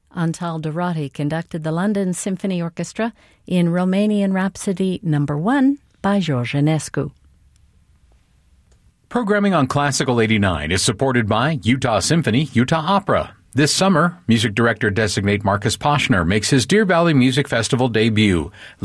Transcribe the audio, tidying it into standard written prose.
Antal Dorati conducted the London Symphony Orchestra in Romanian Rhapsody No. 1 by George Enescu. Programming on Classical 89 is supported by Utah Symphony, Utah Opera. This summer, music director-designate Marcus Poschner makes his Deer Valley Music Festival debut.